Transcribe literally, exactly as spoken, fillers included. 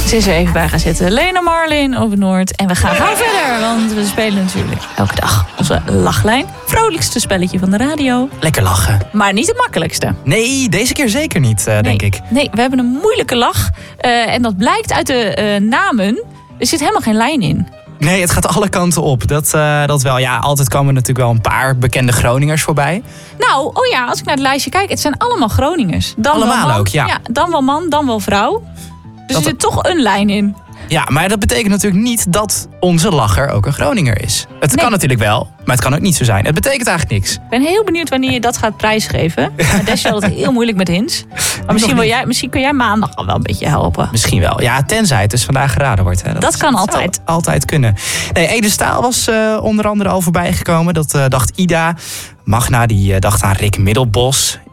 Ze is er even bij gaan zitten. Lena Marlin op het Noord. En we gaan gaan verder, want we spelen natuurlijk elke dag onze lachlijn. Vrolijkste spelletje van de radio. Lekker lachen. Maar niet het makkelijkste. Nee, deze keer zeker niet, uh, nee, denk ik. Nee, we hebben een moeilijke lach. Uh, en dat blijkt uit de uh, namen. Er zit helemaal geen lijn in. Nee, het gaat alle kanten op. Dat, uh, dat wel. Ja, altijd komen natuurlijk wel een paar bekende Groningers voorbij. Nou, oh ja, als ik naar het lijstje kijk, het zijn allemaal Groningers. Dan allemaal wel man, ook, ja. ja. Dan wel man, dan wel vrouw. Dus dat er zit toch een lijn in. Ja, maar dat betekent natuurlijk niet dat onze lacher ook een Groninger is. Het nee. kan natuurlijk wel, maar het kan ook niet zo zijn. Het betekent eigenlijk niks. Ik ben heel benieuwd wanneer je dat gaat prijsgeven. Maar dat is altijd heel moeilijk met hints. Maar misschien, wil jij, misschien kun jij maandag al wel een beetje helpen. Misschien wel. Ja, tenzij het dus vandaag geraden wordt. Hè. Dat, dat is, kan dat altijd. Altijd kunnen. Nee, Ede Staal was uh, onder andere al voorbij gekomen. Dat uh, dacht Ida. Magna die uh, dacht aan Rick Middelbos.